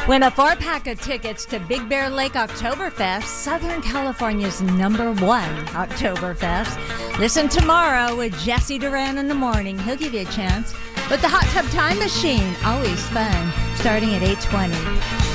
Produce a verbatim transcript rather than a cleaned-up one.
Win a four-pack of tickets to Big Bear Lake Oktoberfest, Southern California's number one Oktoberfest. Listen tomorrow with Jesse Duran in the morning. He'll give you a chance. With the Hot Tub Time Machine, always fun, starting at eight twenty.